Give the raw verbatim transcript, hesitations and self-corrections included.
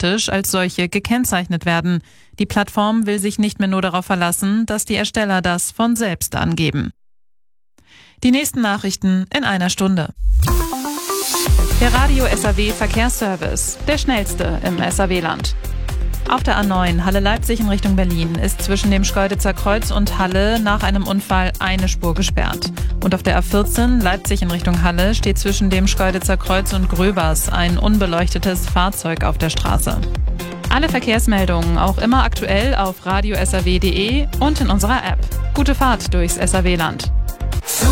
automatisch als solche gekennzeichnet werden. Die Plattform will sich nicht mehr nur darauf verlassen, dass die Ersteller das von selbst angeben. Die nächsten Nachrichten in einer Stunde. Der Radio S A W Verkehrsservice, der schnellste im S A W-Land. Auf der A neun Halle-Leipzig in Richtung Berlin ist zwischen dem Schkeuditzer Kreuz und Halle nach einem Unfall eine Spur gesperrt. Und auf der A vierzehn Leipzig in Richtung Halle steht zwischen dem Schkeuditzer Kreuz und Gröbers ein unbeleuchtetes Fahrzeug auf der Straße. Alle Verkehrsmeldungen auch immer aktuell auf radio s a w punkt d e und in unserer App. Gute Fahrt durchs S A W-Land.